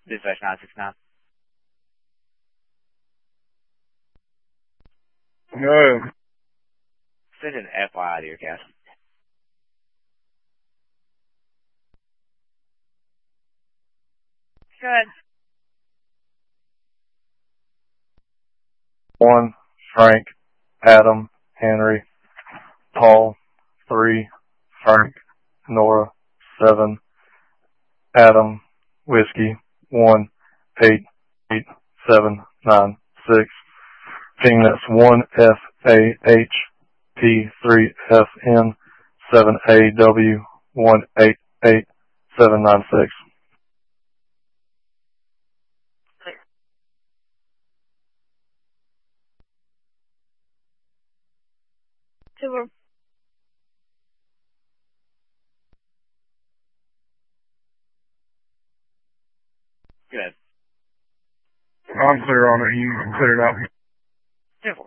Dispatch 969. No. Send an FYI to your cast. Good. 1, Frank, Adam, Henry, Paul, 3, Frank, Nora, 7, Adam, Whiskey, 1, 8, 8, 7, 9, 6. Ping, that's 1 FAH P 3 FN 7 AW 188796. Super. Good. I'm clear on it. You can clear it out. 10-4.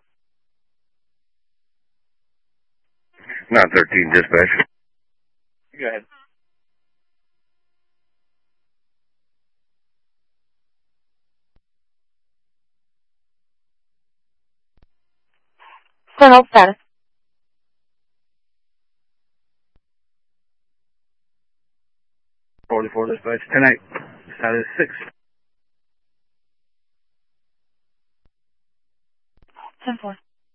913 dispatch. Go ahead. Colonel status. 44 dispatch. 10-8. Status 6. 10-4.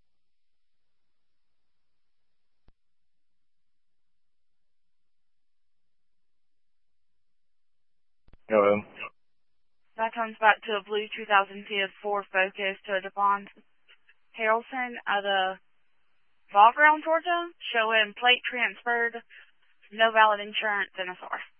Go ahead. That comes back to a blue 2000 Fiat Ford Focus to a Devon Harrelson out of Ball Ground, Georgia, showing plate transferred, no valid insurance, NSR.